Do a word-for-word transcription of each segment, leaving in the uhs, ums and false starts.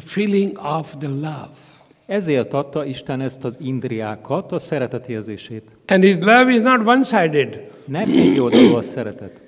feeling of the love. Ezért adta Isten ezt az indriákat, a szeretet érzését. And his love is not one-sided. Nem egy oldalú a szeretet.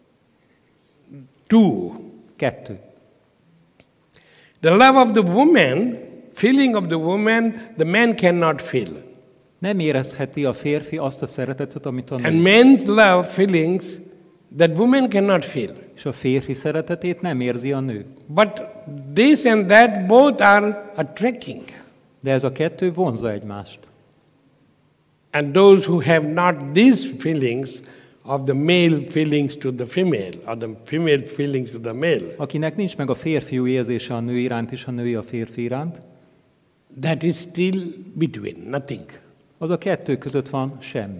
Two. Kettő. The love of the woman, feeling of the woman, the man cannot feel. Nem érezheti a férfi azt a szeretetet, amit a nő. And man's love feelings that woman cannot feel. És a férfi szeretetét nem érzi a nő. But this and that both are attracting. De ez a kettő vonzza egymást. And those who have not these feelings of the male feelings to the female, or the female feelings to the male, Akinek nincs meg a férfiú érzése a nő iránt és a női a férfi iránt, that is still between, nothing. az a kettő között van semmi.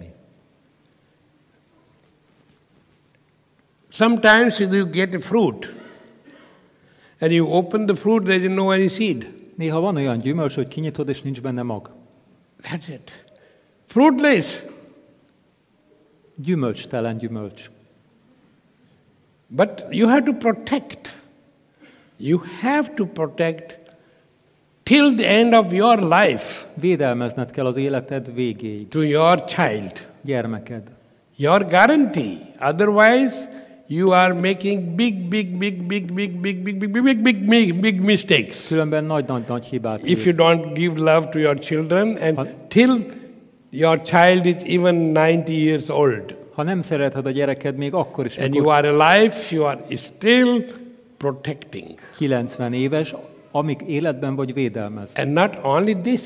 Sometimes you get a fruit, and you open the fruit, there is no any seed. Néha van olyan gyümölcs, hogy kinyitod, és nincs benne mag. That's it. Fruitless. Gyümölcstelen gyümölcs. But you have to protect. You have to protect till the end of your life Védelmezned kell az életed végéig. to your child. Gyermeked. Your guarantee. Otherwise, you are making big, big, big, big, big, big, big, big, big, big, big, big mistakes. Különben nagy-nagy-nagy hibát If you érsz. don't give love to your children and Ha- till your child is even ninety years old Ha nem szereted a gyereked még akkor is, and you amikor are alive, you are still protecting. kilencven éves, amíg életben vagy védelmez. And not only this.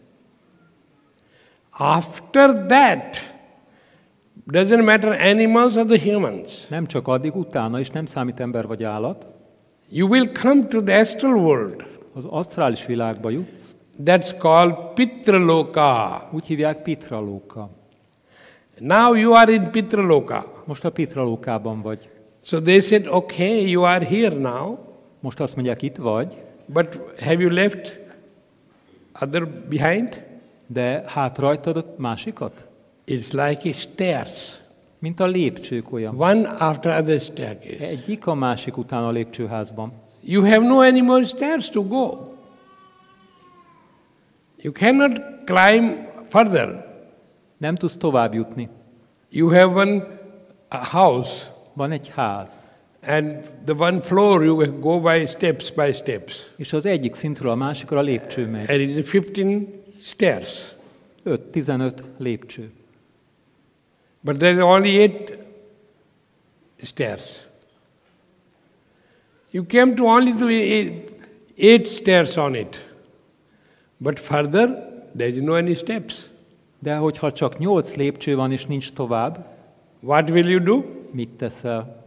After that, doesn't matter animals or the humans. Nem csak addig, utána is, nem számít ember vagy állat, You will come to the astral world. az asztrális világba jutsz, That's called Pitraloka. úgy hívják Pitralóka. Now you are in Pitraloka. Most a Pitralókában vagy. So they said, okay, you are here now, Most azt mondják, itt vagy, but have you left other behind? de hát rajtad a másikat? It's like a stairs. Mint a lépcsők olyan. One after other staircase. Egyik a másik után a lépcsőházban. You have no any more stairs to go. You cannot climb further. Nem tudsz tovább jutni. You have one a house, Van egy ház, and the one floor you go by steps by steps. és az egyik szintről a másikra a lépcső megy. And it is fifteen stairs. öt tizenöt lépcső. But there is only eight stairs. You came to only to eight, eight stairs on it. But further, there is no any steps. De hogyha csak nyolc lépcső van, és nincs tovább, What will you do? mit teszel?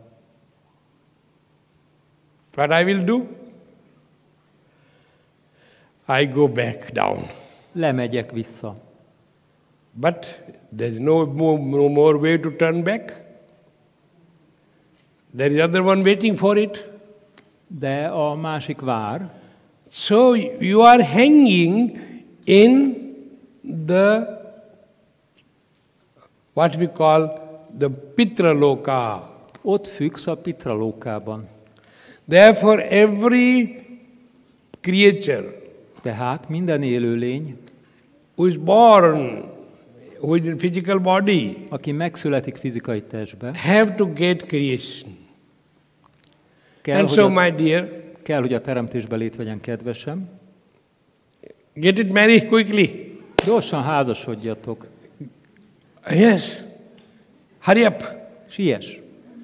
What I will do? I go back down. Lemegyek vissza. But there is no more, no more way to turn back. There is other one waiting for it. De a másik vár, So you are hanging in the what we call the Pitraloka. ott függsz a Pitralókában. Therefore, every creature Tehát minden élőlény, who is born with a physical body aki megszületik fizikai testbe, have to get creation. kell, And hogy so, a, my dear, kell, hogy a teremtésbe létvegyen kedvesem. get it married quickly. Gyorsan házasodjatok. Yes. Hurry up. Siess.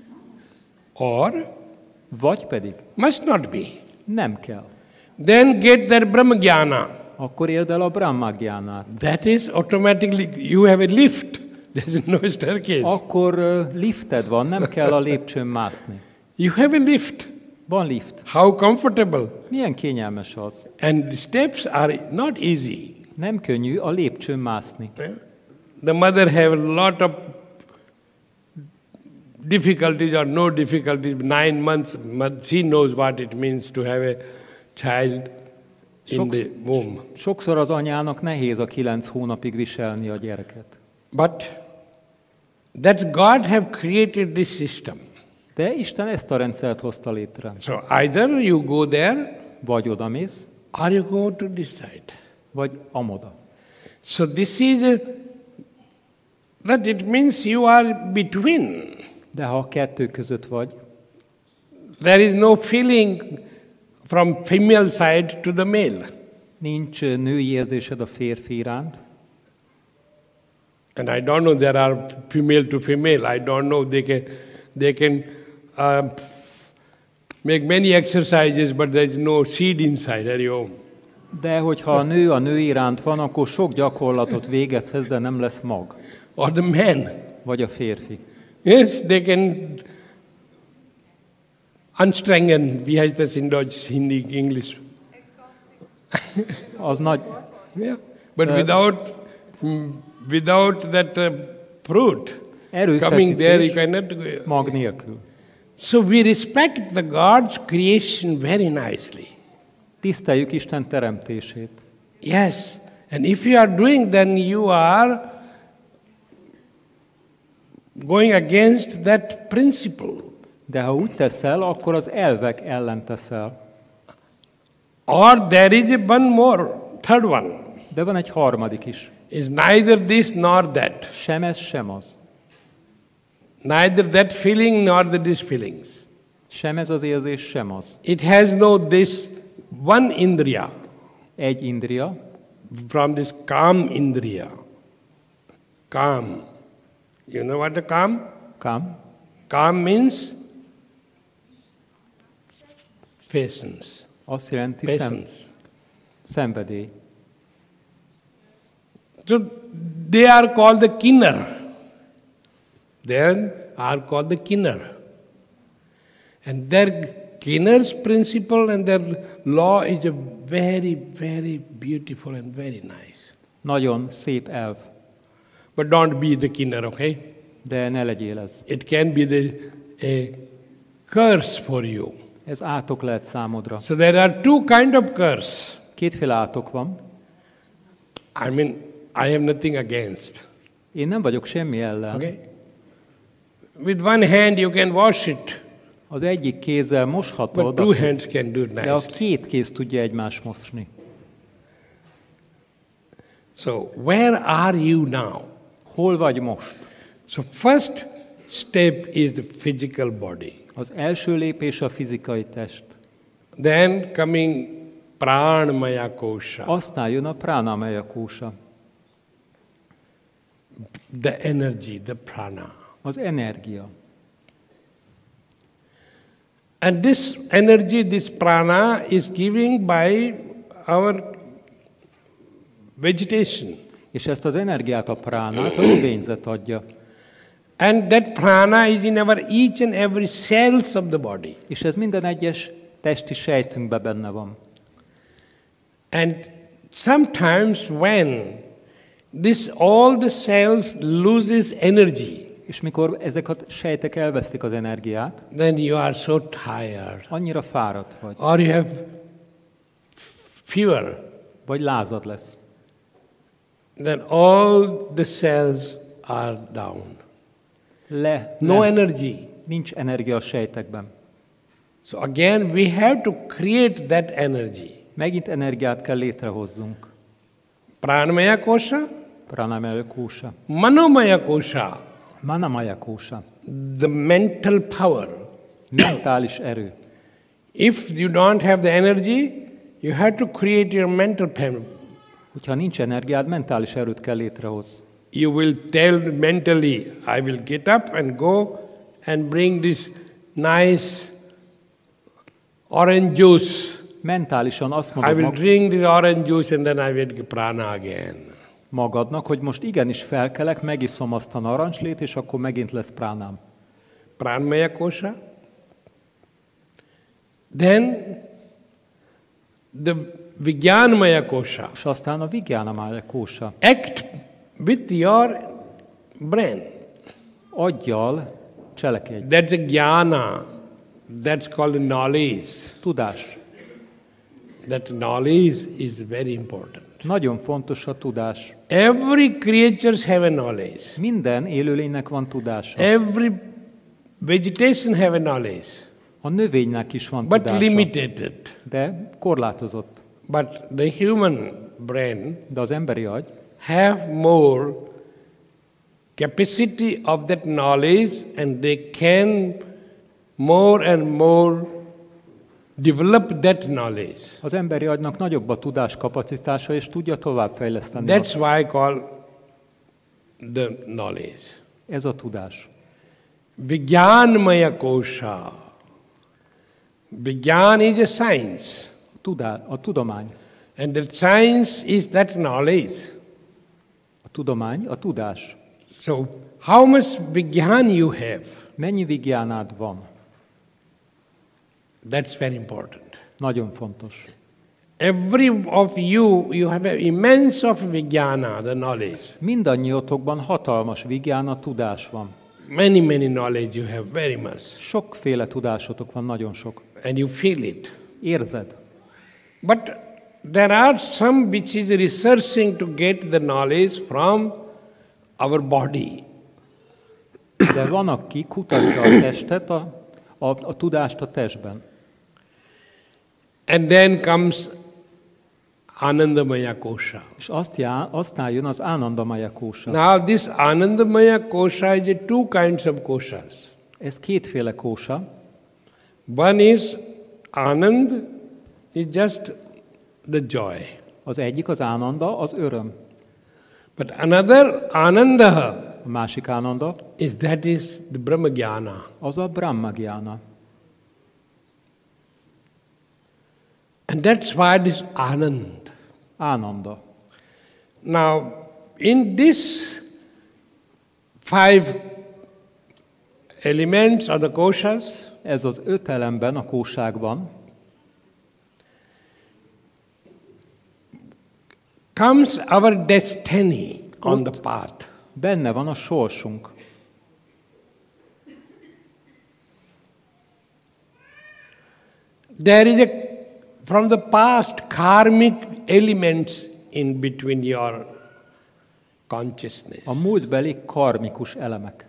Or Vagy pedig must not be. nem kell. Then get that Brahmagyana. Akkor érd el a Brahmagyánát. That is automatically, you have a lift. There's no staircase. Akkor uh, lifted van, nem kell a lépcsőn mászni. You have a lift. Van lift. How comfortable. Milyen kényelmes az. And the steps are not easy. Nem könnyű a lépcsőn mászni. The mother have a lot of difficulties or no difficulties. Nine months, but she knows what it means to have a child in the womb. Sokszor az anyának nehéz a kilenc hónapig viselni a gyereket. But that God have created this system. De Isten ezt a rendszert hozta létre. So either you go there Vagy odamész, or you go to this side. vagy amoda. So this is a, that it means you are between. De ha a kettő között vagy, There is no feeling from female side to the male. nincs női érzésed a férfi iránt, And I don't know, there are female to female. I don't know, they can, they can uh, make many exercises, but there is no seed inside. Are you? de hogyha a nő a nő iránt van, akkor sok gyakorlatot végezhez, de nem lesz mag. Or the man. Vagy a férfi. Yes, they can anstrengen. Wie heißt das in Deutsch, Hindi, English? Az nagy, Yeah. But Uh, without, mm, without that uh, fruit coming there, you erőfeszítés cannot go. mag nélkül. So we respect the God's creation very nicely. Tiszteljük Isten teremtését. Yes. And if you are doing, then you are going against that principle. De ha úgy teszel, akkor az elvek ellen teszel. Or there is a one more, third one. De van egy harmadik is. Is neither this nor that. Sem ez, sem az. Neither that feeling nor the this feelings. Sem ez az érzés, sem az. It has no this one indriya Egy indria, from this calm indriya. Calm. You know what the calm? kam, Calm means patience. azt jelenti szem, Patience. szenvedély. So they are called the kinner. They are called the kinner. And their kinner's principle and their law is a very, very beautiful and very nice. Nagyon szép elv, But don't be the kinner, okay? de ne legyél ez. It can be the a curse for you. Ez átok lehet számodra. So there are two kind of curse. Kétféle átok van. I mean, I have nothing against. Én nem vagyok semmi ellen. Okay? With one hand you can wash it, Az egyik kézzel but moshatod, two hands can do it de a nicely. két kéz tudja egymást mosni. So where are you now? Hol vagy most? So first step is the physical body. Az első lépés a fizikai test. Then coming pranamaya kosha, Aztán jön a pránamaya kósa, the energy, the prana. az energia. And this energy, this prana is giving by our vegetation. És ezt az energiát, a pránát, a növényzet adja. And that prana is in our each and every cells of the body. És ez minden egyes testi sejtünkben benne van. And sometimes when this all the cells loses energy, És mikor ezek a sejtek elvesztik az energiát, then you are so tired. annyira fáradt vagy, Or you have fever. vagy lázad lesz. Then all the cells are down. Le, No le, energy. nincs energia a sejtekben. So again, we have to create that energy. Megint energiát kell létrehozzunk. Pranamaya kosha, Pranamaya kósa, manomaya kosha, manamaya kósa, the mental power. mentális erő. If you don't have the energy, you have to create your mental power. Hogyha nincs energiád, mentális erőt kell létrehozni. You will tell mentally, I will get up and go and bring this nice orange juice. Mentálisan azt I mondod will mag- drink this orange juice and then I will get prana again. magadnak, hogy most igenis felkelek, megiszom azt a narancslét, és akkor megint lesz pránám. Pranamaya kosha. Then the Vijnanamaya kosha. És aztán a Vijnanamaya kósa. Act with your brain. Aggyal cselekedj. That's a jnana. That's called knowledge. Tudás. That knowledge is very important. Nagyon fontos a tudás. Every creatures have a knowledge. Minden élőlénynek van tudása. Every vegetation have a knowledge, A növénynek is van but tudása, limited. de korlátozott. But the human brain De az emberi agy have more capacity of that knowledge, and they can more and more develop that knowledge. Az emberi agynak nagyobb a tudáskapacitása, és tudja továbbfejleszteni. That's why I call the knowledge. Ez a tudás. Vijnanmaya kosha. Vijnan is a science. Tudá, a tudomány. And the science is that knowledge. A tudomány, a tudás. So, how much vijnan you have? Mennyi vigjánád van? That's very important. Nagyon fontos. Every of you, you have an immense of vijnana, the knowledge. Mindannyiotokban hatalmas vigjána, tudás van. Many, many knowledge you have, very much. Sokféle tudásotok van, nagyon sok. And you feel it. Érzed. But there are some which is researching to get the knowledge from our body. De van, aki kutatja a testet, a, a, a tudást a testben. And then comes Anandamaya kosha. És azt já, aztán jön az Ánandamaya kósa. Now this Anandamaya kosha is a two kinds of koshas. Ez kétféle kósa. One is Anand, is just the joy. Az egyik az Ánanda, az öröm. But another Ananda A másik Ánanda, is that is the Brahmagyana. az a Brahmagyána. And that's why it is Anand. Ánanda. Now, in this five elements of the koshas, Ez az öt elemben, a kóságban comes our destiny on the path. benne van a sorsunk. There is a, from the past, karmic elements in between your consciousness. A múltbeli karmikus elemek.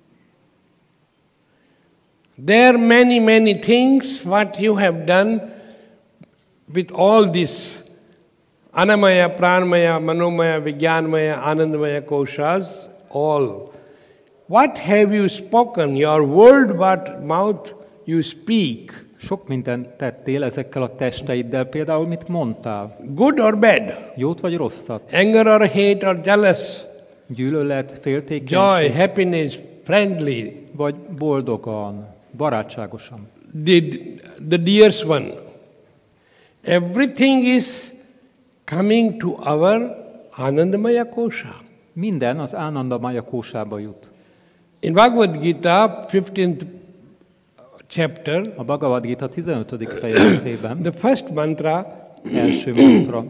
There are many, many things what you have done with all this Anamaya, Pranmaya, Manomaya, Vijnanmaya, Anandamaya koshas, all. What have you spoken? Your word, what mouth you speak. Sok mindent tettél ezekkel a testeiddel, például mit mondtál? Good or bad? Jót vagy rosszat? Anger or hate or jealous? Gyűlölet, Joy, féltékenység, happiness, friendly. vagy boldogan, barátságosan? The, the dearest one. Everything is coming to our Anandamaya kosha. Minden az Ánandamaya kósába jut. In Bhagavad Gita, fifteenth chapter, A Bhagavad Gita tizenötödik fejezetében the first mantra, első mantra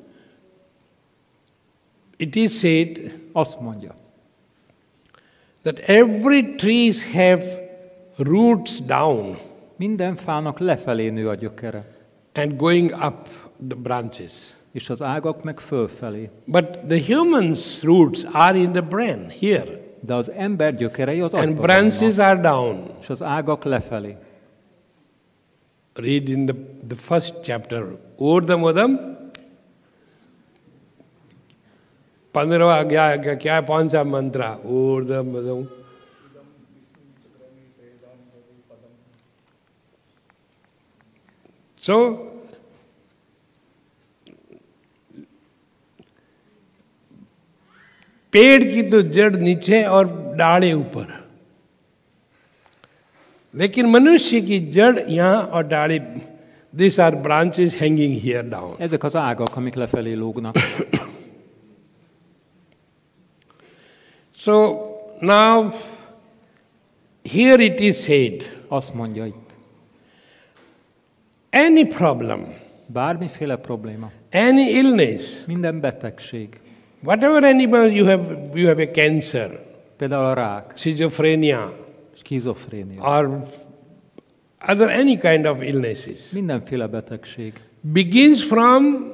it is said azt mondja, that every trees have roots down minden fának lefelé nő a gyökere, and going up the branches. és az ágak meg fölfelé. But the human's roots are in the brain, here. De az ember gyökerei az And agyban branches vannak, are down. és az ágak lefelé. Read in the, the first chapter. Urdhamudam. पंद्रहवा क्या क्या कौन सा मंत्र ऊर्ध्वमूलम् So, पेड़ की तो जड़ नीचे और डाले ऊपर, लेकिन मनुष्य की जड़ यहाँ और डाले, these are branches hanging here down. Ezek az ágak, amik lefelé lógnak. So now here it is said, Azt mondja itt, any problem, bármiféle probléma, any illness, minden betegség, whatever animal you have, you have a cancer, például a rák, schizophrenia, skizofrénia, or other any kind of illnesses, mindenféle betegség begins from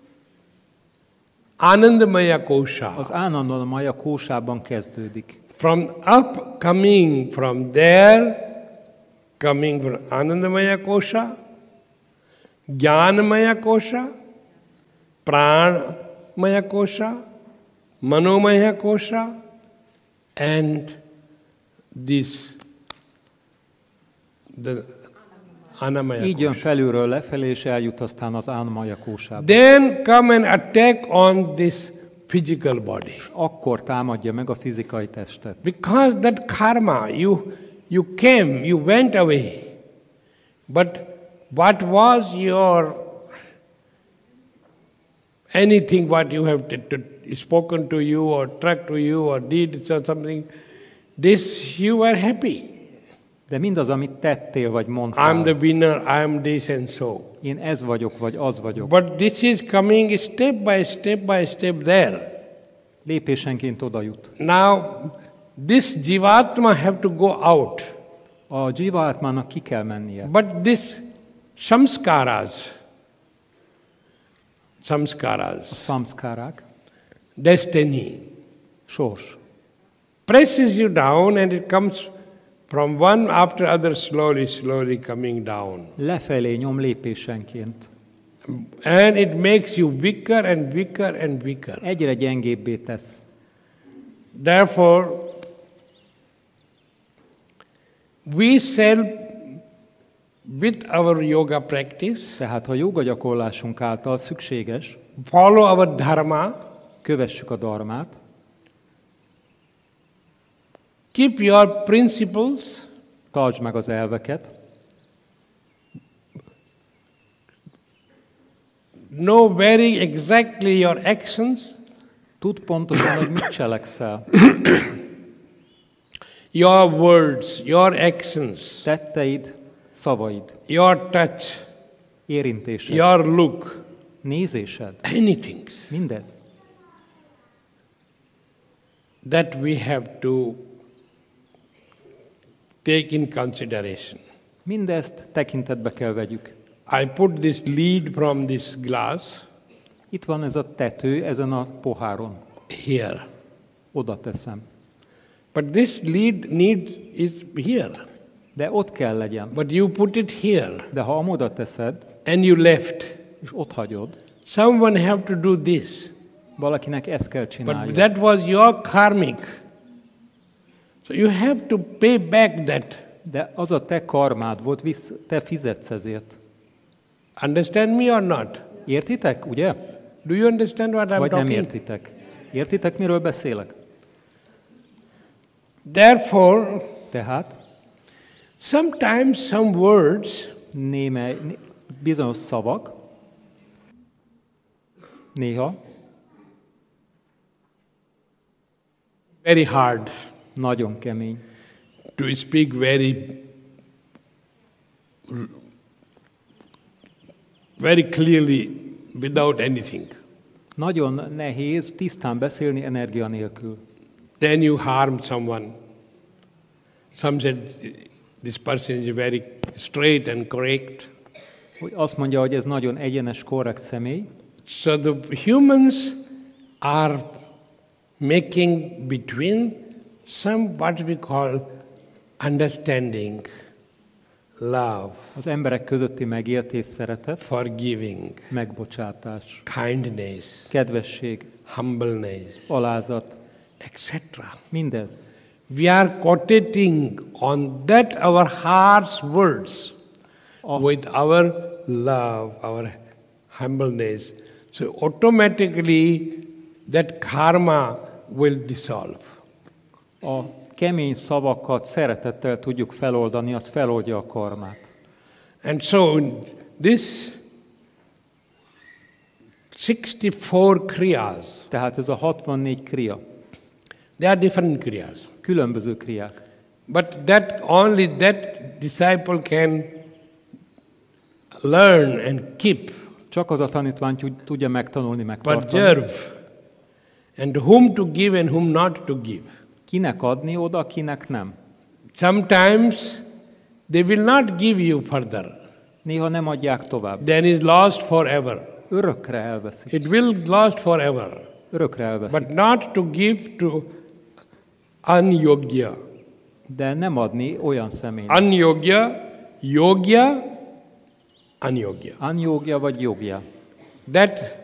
Anandamaya kosha. az Ánandamaya kósában kezdődik. From up coming from there, coming from Anandamaya kosha, Jnanamaya kosha, Pranamaya kosha, Manomaya kosha, and this, the Annamaya Így jön kosha. felülről lefelé, és eljut aztán az Annamaya kósába. Then come and attack on this physical body. Akkor támadja meg a fizikai testet. Because that karma, you, you came, you went away. But what was your, anything what you have t- t- spoken to you or struck to you or did or something, this you were happy. De mindaz, amit tettél vagy mondtál, I'm the winner, I'm this and so. én ez vagyok, vagy az vagyok. But this is coming step by step by step there. Lépésenként oda jut. Now, this jivatma have to go out. A Jivatmának ki kell mennie. But this samskaras, A samskaras, szamszkárák, destiny, sors. presses you down and it comes from one after other slowly, slowly coming down. Lefelé nyom lépésenként. And it makes you weaker and weaker and weaker. Egyre gyengébbé tesz. Therefore, we shall, with our yoga practice, Tehát a joga gyakorlásunk által szükséges, follow our dharma, kövessük a dharmát, keep your principles, tartsd meg az elveket, know very exactly your actions, tudd pontosan, hogy mit cselekszel. your words, your actions, Tetteid, szavaid, your touch, érintésed, your look, nézésed, anything mindez. that we have to take in consideration. Mindezt tekintetbe kell vegyük. I put this lead from this glass Itt van ez a tető ezen a poháron. here. Oda teszem. But this lead need is here. De ott kell legyen. But you put it here De ha amoda teszed, and you left. és ott hagyod, Someone have to do this. valakinek ezt kell But csinálja. that was your karmic. So you have to pay back that. De az a te karmád volt, visz, te fizetsz ezért. Understand me or not? Értitek, ugye? Do you understand what I'm Vagy nem talking? értitek? Értitek, miről beszélek? Therefore, Tehát sometimes some words néme, né- bizonyos szavak néha very hard nagyon kemény. to speak very very clearly without anything. Nagyon nehéz tisztán beszélni energia nélkül. Then you harm someone. Some said this person is very straight and correct. Hogy azt mondja, hogy ez nagyon egyenes, korrekt személy. So the humans are making between some what we call understanding, love, Az emberek közötti megértés, szeretet, forgiving, megbocsátás, kindness, kedvesség, humbleness, alázat, et cetera. mindez. We are quotating on that our heart's words with our love, our humbleness. So automatically that karma will dissolve. A kemény szavakat szeretettel tudjuk feloldani, az feloldja a karmát. And so this sixty-four kriyas, Tehát ez a hatvannégy kriya, they are different kriyas. különböző kriák. But that only that disciple can learn and keep, Csak az a tanítvány tud- tudja megtanulni, megtartani. preserve, and whom to give and whom not to give. Kinek adni oda, kinek nem. Sometimes they will not give you further. Néha nem adják tovább. Then is lost forever. Örökre elveszik. It will last forever. Örökre elveszik. But not to give to anyogya. De nem adni olyan személynek. Anyogya, yogya, anyogya. Anyogya vagy jogja. That